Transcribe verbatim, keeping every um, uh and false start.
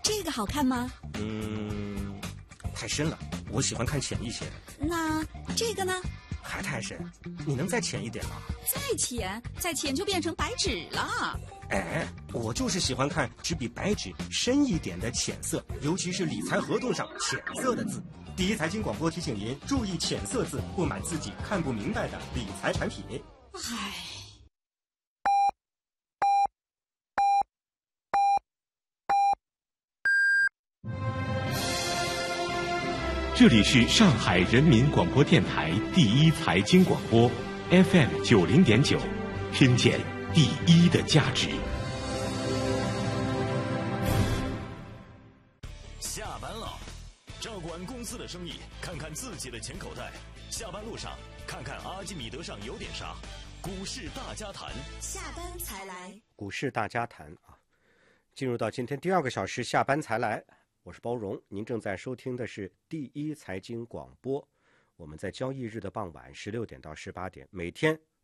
这个好看吗？ 嗯，太深了，我喜欢看浅一些的。 那这个呢？ 还太深，你能再浅一点吗？ 再浅，再浅就变成白纸了。 哎，我就是喜欢看只比白纸深一点的浅色，尤其是理财合同上浅色的字。第一财经广播提醒您注意浅色字，不买自己看不明白的理财产品。 唉。 这里是上海人民广播电台第一财经广播 F M 九零点九，听见第一的价值。 下班了，照顾完公司的生意，看看自己的钱口袋。下班路上，看看阿基米德上有点啥。股市大家谈， 下班才来。 股市大家谈啊，进入到今天第二个小时，下班才来。我是包荣，您正在收听的是第一财经广播。我们在交易日的傍晚十六点到十八点，每天